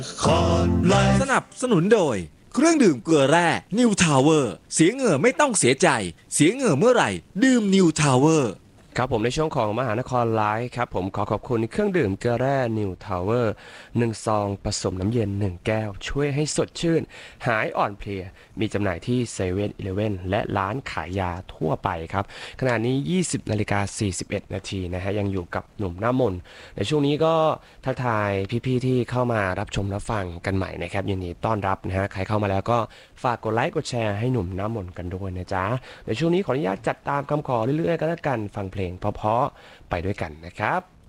สนับสนุนโดยเครื่องดื่มเกลือแร่ New Tower เสียเหงื่อไม่ต้องเสียใจเสียเหงื่อเมื่อไหร่ดื่ม New Tower ครับผมในช่วงของมหานครไลฟ์ครับผมขอขอบคุณเครื่องดื่มเกลือแร่นิวทาวเวอร์1ซองผสมน้ำเย็น1แก้วช่วยให้สดชื่นหายอ่อนเพลียมีจำหน่ายที่เซเว่นอีเลฟเว่นและร้านขายยาทั่วไปครับขณะนี้ 20:41 นาทีนะฮะยังอยู่กับหนุ่มหน้ามนในช่วงนี้ก็ทักทายพี่ๆที่เข้ามารับชมรับฟังกันใหม่นะครับยินดีต้อนรับนะฮะใครเข้ามาแล้วก็ฝากกดไลค์กดแชร์ให้หนุ่มหน้ามนกันด้วยนะจ๊ะในช่วงนี้ขออนุญาตจัดตามคำขอเรื่อยๆกันแล้วกันฟังเพลงเพราะๆไปด้วยกันนะครับ